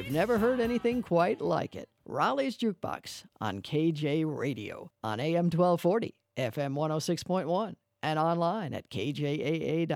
You've never heard anything quite like it. Raleigh's Jukebox on KJ Radio on AM 1240, FM 106.1, and online at kjaa.com.